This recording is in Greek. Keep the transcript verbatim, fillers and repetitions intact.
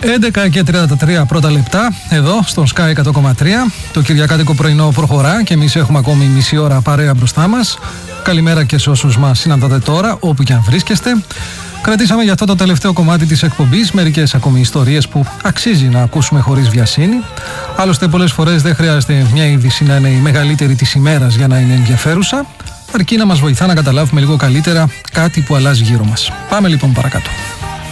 έντεκα και τριάντα τρία πρώτα λεπτά, εδώ στον Sky εκατό κόμμα τρία. Το κυριακάτικο πρωινό προχωρά και εμείς έχουμε ακόμη μισή ώρα παρέα μπροστά μας. Καλημέρα και σε όσους μας συναντάτε τώρα, όπου και αν βρίσκεστε. Κρατήσαμε για αυτό το τελευταίο κομμάτι της εκπομπής μερικές ακόμη ιστορίες που αξίζει να ακούσουμε χωρίς βιασύνη. Άλλωστε, πολλές φορές δεν χρειάζεται μια είδηση να είναι η μεγαλύτερη της ημέρας για να είναι ενδιαφέρουσα, αρκεί να μας βοηθά να καταλάβουμε λίγο καλύτερα κάτι που αλλάζει γύρω μας. Πάμε λοιπόν παρακάτω.